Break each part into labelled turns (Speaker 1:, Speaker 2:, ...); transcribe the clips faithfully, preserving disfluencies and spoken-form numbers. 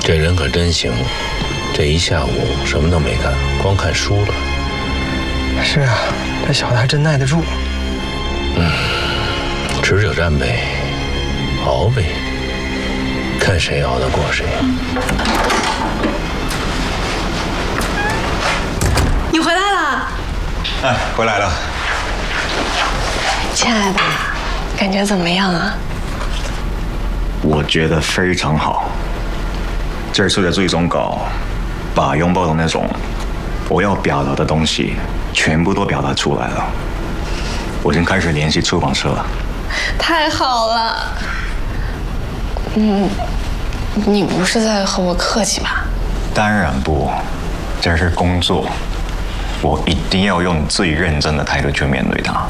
Speaker 1: 这人可真行，这一下午什么都没干，光看书了。
Speaker 2: 是啊，这小子还真耐得住。
Speaker 1: 嗯，持久战呗，熬呗，看谁熬得过谁。
Speaker 3: 你回来了？
Speaker 4: 哎，回来了。
Speaker 3: 亲爱的，感觉怎么样啊？
Speaker 4: 我觉得非常好。这次的最终稿，把拥抱的那种我要表达的东西，全部都表达出来了。我已经开始联系出版社了。
Speaker 3: 太好了。嗯，你不是在和我客气吧？
Speaker 4: 当然不，这是工作，我一定要用最认真的态度去面对它。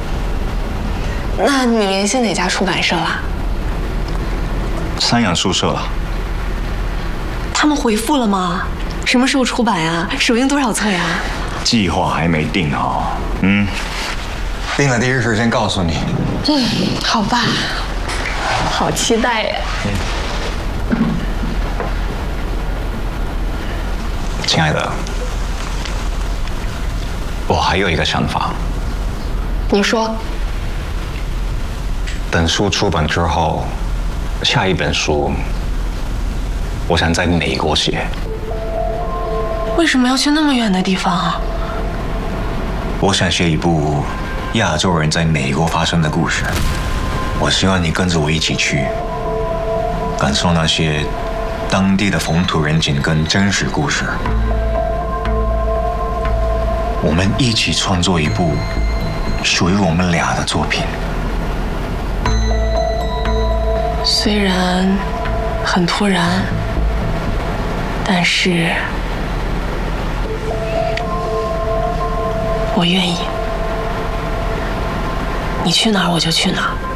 Speaker 3: 那你联系哪家出版社了？
Speaker 4: 三阳宿舍了。
Speaker 3: 他们回复了吗？什么时候出版呀？首映多少册呀？
Speaker 4: 计划还没定好，嗯，定了第一时间告诉你。
Speaker 3: 嗯，好吧，好期待呀。
Speaker 4: 亲爱的，我还有一个想法。
Speaker 3: 你说。
Speaker 4: 等书出版之后，下一本书，我想在美国写。
Speaker 3: 为什么要去那么远的地方啊？
Speaker 4: 我想写一部亚洲人在美国发生的故事。我希望你跟着我一起去，感受那些当地的风土人情跟真实故事。我们一起创作一部属于我们俩的作品。
Speaker 3: 虽然很突然，但是我愿意。你去哪儿我就去哪儿。